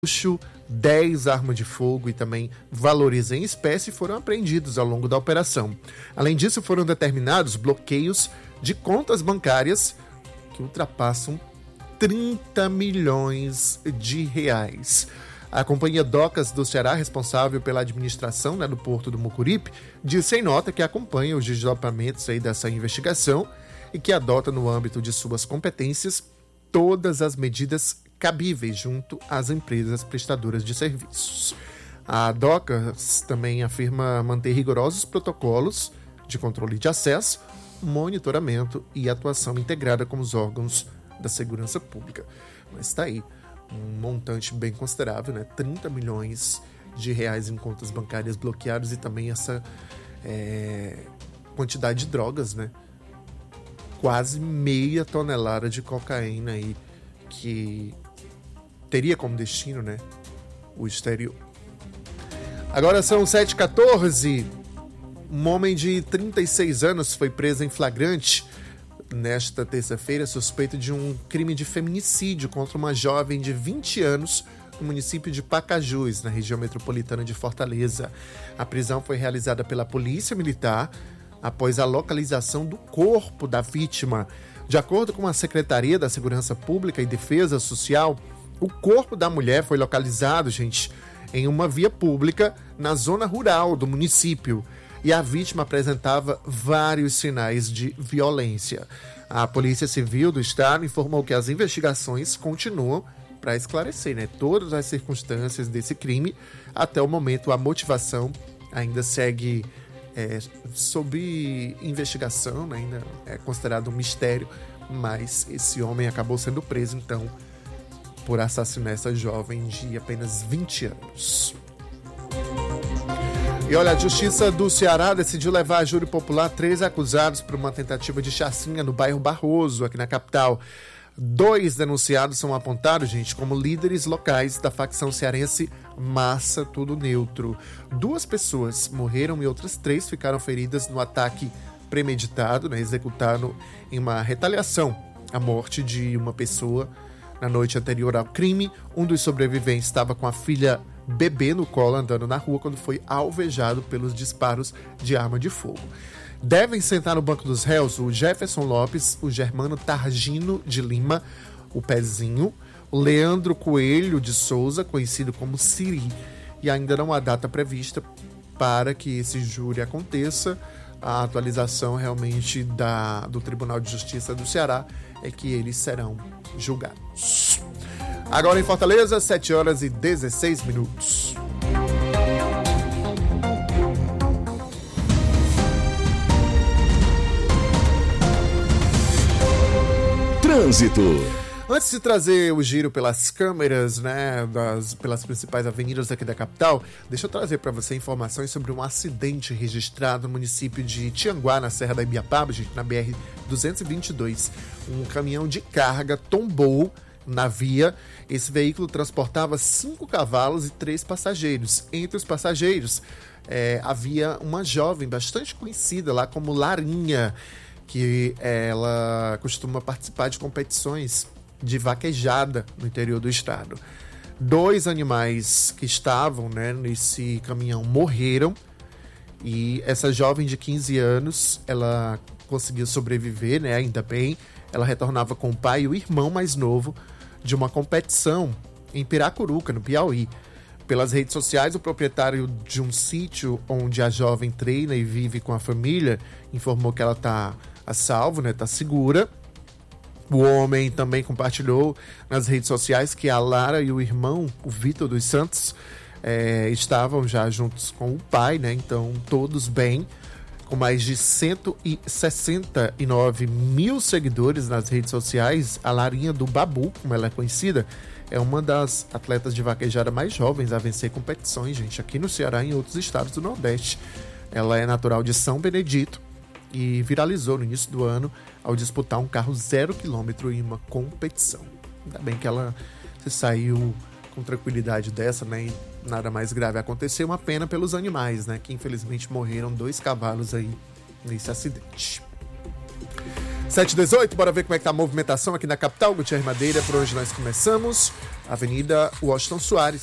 10 armas de fogo e também valores em espécie foram apreendidos ao longo da operação. Além disso, foram determinados bloqueios de contas bancárias que ultrapassam 30 milhões de reais. A Companhia Docas do Ceará, responsável pela administração do Porto do Mucuripe, disse em nota que acompanha os desdobramentos dessa investigação e que adota no âmbito de suas competências todas as medidas cabíveis junto às empresas prestadoras de serviços. A Docas também afirma manter rigorosos protocolos de controle de acesso, monitoramento e atuação integrada com os órgãos da segurança pública. Mas está aí, um montante bem considerável, né? 30 milhões de reais em contas bancárias bloqueadas e também essa quantidade de drogas, né? Quase meia tonelada de cocaína aí, que teria como destino, né, o exterior. Agora são 7h14. Um homem de 36 anos foi preso em flagrante nesta terça-feira, suspeito de um crime de feminicídio contra uma jovem de 20 anos no município de Pacajus, na região metropolitana de Fortaleza. A prisão foi realizada pela Polícia Militar após a localização do corpo da vítima. De acordo com a Secretaria da Segurança Pública e Defesa Social, o corpo da mulher foi localizado, em uma via pública na zona rural do município. E a vítima apresentava vários sinais de violência. A Polícia Civil do Estado informou que as investigações continuam para esclarecer, né, todas as circunstâncias desse crime. Até o momento, a motivação ainda segue sob investigação, né, ainda é considerado um mistério, mas esse homem acabou sendo preso, então, por assassinar essa jovem de apenas 20 anos. E olha, a Justiça do Ceará decidiu levar a júri popular 3 acusados por uma tentativa de chacina no bairro Barroso, aqui na capital. 2 denunciados são apontados, como líderes locais da facção cearense Massa Tudo Neutro. 2 pessoas morreram e outras 3 ficaram feridas no ataque premeditado, né, executado em uma retaliação à morte de uma pessoa na noite anterior ao crime. Um dos sobreviventes estava com a filha bebê no colo, andando na rua, quando foi alvejado pelos disparos de arma de fogo. Devem sentar no banco dos réus o Jefferson Lopes, o Germano Targino de Lima, o Pezinho, o Leandro Coelho de Souza, conhecido como Siri, e ainda não há data prevista para que esse júri aconteça. A atualização realmente do Tribunal de Justiça do Ceará é que eles serão julgados. Agora em Fortaleza, 7h16. Trânsito. Antes de trazer o giro pelas câmeras, né, pelas principais avenidas aqui da capital, deixa eu trazer para você informações sobre um acidente registrado no município de Tianguá, na Serra da Ibiapaba, na BR-222. Um caminhão de carga tombou na via. Esse veículo transportava 5 cavalos e 3 passageiros. Entre os passageiros, havia uma jovem bastante conhecida lá como Larinha, que ela costuma participar de competições de vaquejada no interior do estado. 2 animais que estavam, né, nesse caminhão morreram, e essa jovem de 15 anos, ela conseguiu sobreviver, né, ainda bem. Ela retornava com o pai e o irmão mais novo de uma competição em Piracuruca, no Piauí. Pelas redes sociais, o proprietário de um sítio onde a jovem treina e vive com a família informou que ela está a salvo, né, está segura. O homem também compartilhou nas redes sociais que a Lara e o irmão, o Vitor dos Santos, estavam já juntos com o pai, né? Então, todos bem. Com mais de 169 mil seguidores nas redes sociais, a Larinha do Babu, como ela é conhecida, é uma das atletas de vaquejada mais jovens a vencer competições, aqui no Ceará e em outros estados do Nordeste. Ela é natural de São Benedito e viralizou no início do ano ao disputar um carro 0 km em uma competição. Ainda bem que ela se saiu com tranquilidade dessa, né? E nada mais grave aconteceu. Uma pena pelos animais, né? Que infelizmente morreram 2 cavalos aí nesse acidente. 7h18, bora ver como é que tá a movimentação aqui na capital. Gutierre Madeira, por onde nós começamos. Avenida Washington Soares,